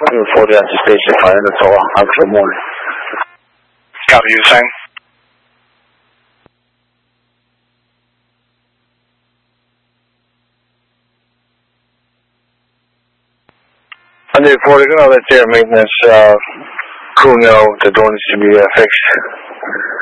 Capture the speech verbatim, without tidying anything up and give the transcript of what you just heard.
forty at the station, five hundred Tower, have a good morning. Copy you saying? one hundred forty, gonna let their maintenance uh, crew know the door needs to be uh, fixed.